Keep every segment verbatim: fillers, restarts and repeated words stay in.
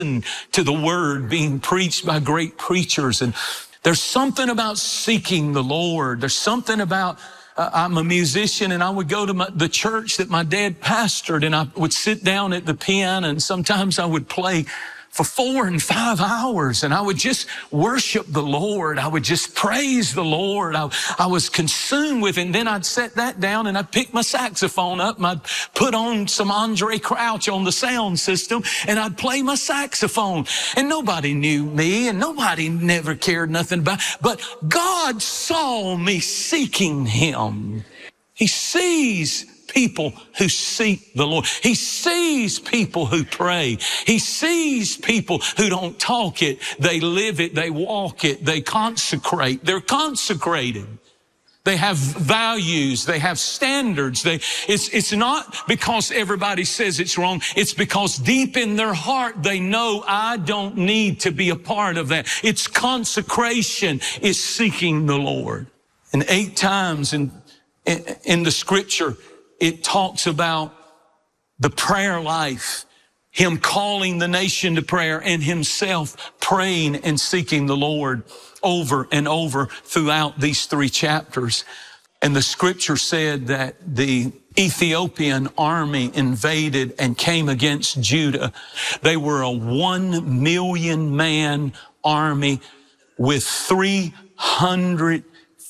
to the word being preached by great preachers. And there's something about seeking the Lord. There's something about, uh, I'm a musician, and I would go to my, the church that my dad pastored, and I would sit down at the piano, and sometimes I would play for four and five hours, and I would just worship the Lord. I would just praise the Lord. I, I was consumed with it, and then I'd set that down, and I'd pick my saxophone up, and I'd put on some Andre Crouch on the sound system, and I'd play my saxophone. And nobody knew me, and nobody never cared nothing about it. But God saw me seeking Him. He sees people who seek the Lord. He sees people who pray. He sees people who don't talk it. They live it. They walk it. They consecrate. They're consecrated. They have values. They have standards. They, it's, it's not because everybody says it's wrong. It's because deep in their heart, they know I don't need to be a part of that. It's consecration. It's seeking the Lord. And eight times in, in, in the scripture, it talks about the prayer life, Him calling the nation to prayer, and Himself praying and seeking the Lord over and over throughout these three chapters. And the scripture said that the Ethiopian army invaded and came against Judah. They were a one million man army with three hundred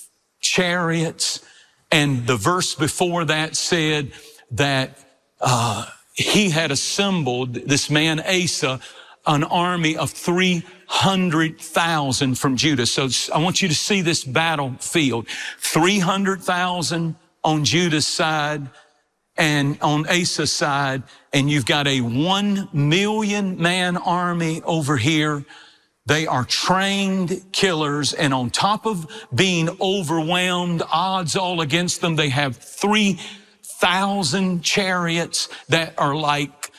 chariots. And the verse before that said that uh, he had assembled, this man Asa, an army of three hundred thousand from Judah. So I want you to see this battlefield. three hundred thousand on Judah's side and on Asa's side. And you've got a one million man army over here. They are trained killers, and on top of being overwhelmed, odds all against them, they have three thousand chariots that are like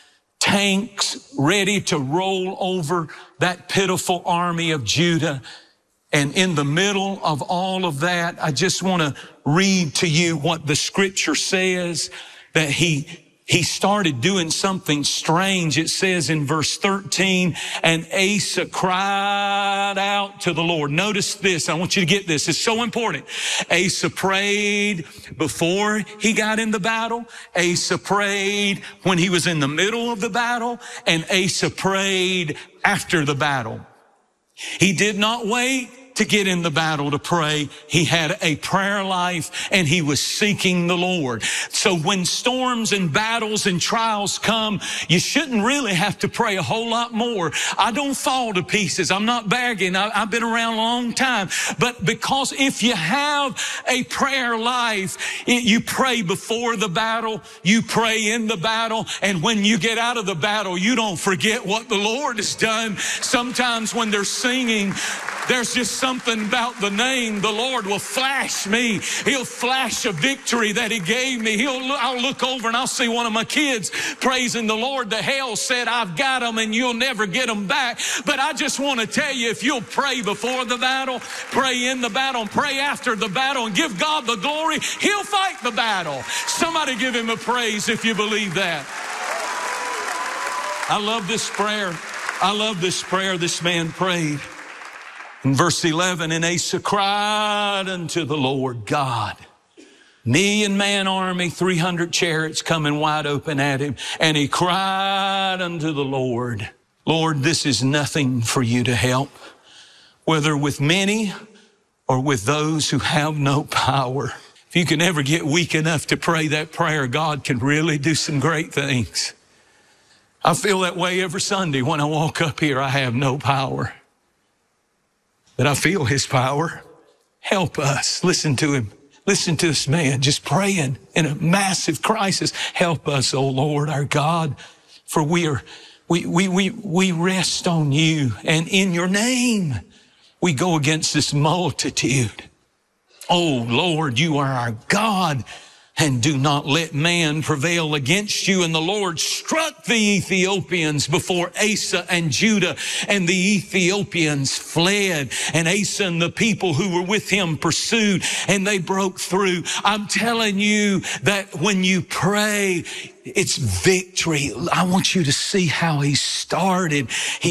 tanks ready to roll over that pitiful army of Judah. And in the middle of all of that, I just want to read to you what the scripture says, that he He started doing something strange. It says in verse thirteen, and Asa cried out to the Lord. Notice this. I want you to get this. It's so important. Asa prayed before he got in the battle. Asa prayed when he was in the middle of the battle. And Asa prayed after the battle. He did not wait to get in the battle to pray. He had a prayer life, and he was seeking the Lord. So when storms and battles and trials come, you shouldn't really have to pray a whole lot more. I don't fall to pieces. I'm not begging. I, I've been around a long time. But because if you have a prayer life, it, you pray before the battle, you pray in the battle, and when you get out of the battle, you don't forget what the Lord has done. Sometimes when they're singing, there's just something about the name. The Lord will flash me. He'll flash a victory that He gave me. He'll, I'll look over and I'll see one of my kids praising the Lord. The hell said, I've got them and you'll never get them back. But I just want to tell you, if you'll pray before the battle, pray in the battle, and pray after the battle, and give God the glory, He'll fight the battle. Somebody give Him a praise if you believe that. I love this prayer. I love this prayer this man prayed. In verse eleven, and Asa cried unto the Lord God. Million man army, three hundred chariots coming wide open at him. And he cried unto the Lord, Lord, this is nothing for you to help, whether with many or with those who have no power. If you can ever get weak enough to pray that prayer, God can really do some great things. I feel that way every Sunday when I walk up here. I have no power, but I feel His power. Help us. Listen to him. Listen to this man just praying in a massive crisis. Help us, O Lord, our God, for we are, we, we, we, we rest on you, and in your name we go against this multitude. Oh Lord, you are our God. and do not let man prevail against you. And the Lord struck the Ethiopians before Asa and Judah, and the Ethiopians fled. And Asa and the people who were with him pursued, and they broke through. I'm telling you that when you pray, it's victory. I want you to see how he started. He